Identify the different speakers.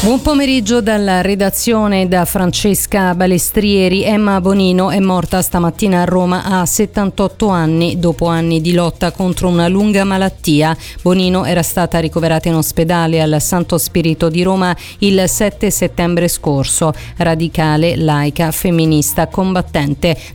Speaker 1: Buon pomeriggio dalla redazione da Francesca Balestrieri. Emma Bonino è morta stamattina a Roma a 78 anni dopo anni di lotta contro una lunga malattia. Bonino era stata ricoverata in ospedale al Santo Spirito di Roma il 7 settembre scorso. Radicale, laica, femminista, combattente.